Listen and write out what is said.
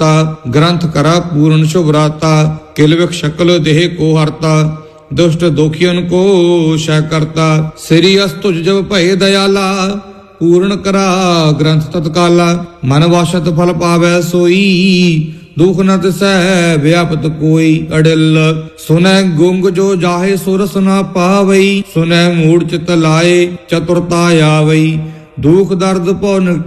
माता, ग्रंथ करा पूर्ण शुभराता। किलविख शकल देह को हरता, दुष्ट दोखियन को शय करता। श्री अस्तुज जब भय दयाला, पूर्ण करा ग्रंथ तत्काला। मन वासत फल पावै सोई, दुख न तिसै व्यापत कोई। अडिल सुनै गुंग जो जाहे सुरस न पावई, सुनै मूढ़ चित लाए चतुरता आवई। दुख दर्द पौ